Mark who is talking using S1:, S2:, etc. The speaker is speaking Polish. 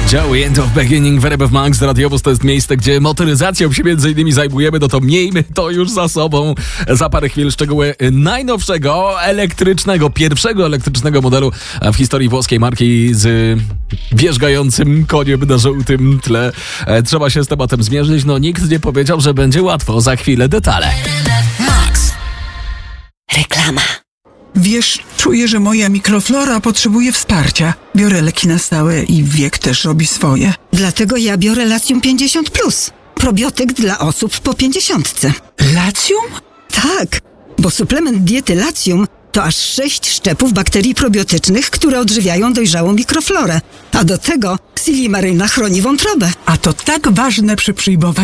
S1: Joey End of Beginning w RMF Max Radiowóz to jest miejsce, gdzie motoryzacją się między innymi zajmujemy, no to miejmy to już za sobą. Za parę chwil szczegóły najnowszego pierwszego elektrycznego modelu w historii włoskiej marki z wierzgającym koniem na żółtym tle. Trzeba się z tematem zmierzyć, no nikt nie powiedział, że będzie łatwo. Za chwilę detale.
S2: Max. Reklama.
S3: Wiesz, czuję, że moja mikroflora potrzebuje wsparcia. Biorę leki na stałe i wiek też robi swoje.
S4: Dlatego ja biorę Latium 50+. Probiotyk dla osób po 50.
S3: Latium?
S4: Tak, bo suplement diety Latium to aż 6 szczepów bakterii probiotycznych, które odżywiają dojrzałą mikroflorę. A do tego Silimaryna chroni wątrobę.
S3: A to tak ważne przy przyjmowaniu